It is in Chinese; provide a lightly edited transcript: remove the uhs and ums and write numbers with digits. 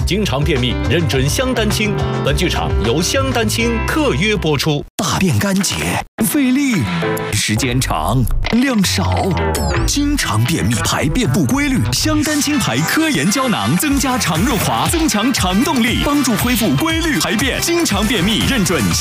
经常便秘，认准香丹青。本剧场由香丹青特约播出。 大便干结，费力，时间长，量少，经常便秘，排便不规律。香丹青牌科研胶囊增加肠润滑，增强肠动力，帮助恢复规律排便。经常便秘，认准